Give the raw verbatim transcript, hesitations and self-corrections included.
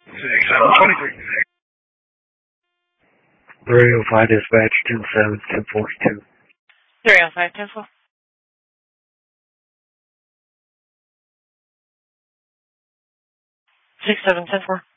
six seven twenty-three. three oh five dispatch, ten seven, ten forty-two. three oh five, ten four. six seven, ten four.